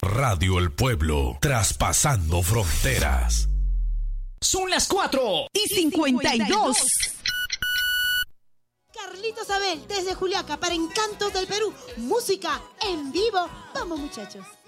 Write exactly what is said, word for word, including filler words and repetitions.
Radio El Pueblo, traspasando fronteras. Son las cuatro y cincuenta y dos. Carlitos Abel, desde Juliaca, para Encantos del Perú. Música en vivo. Vamos, muchachos.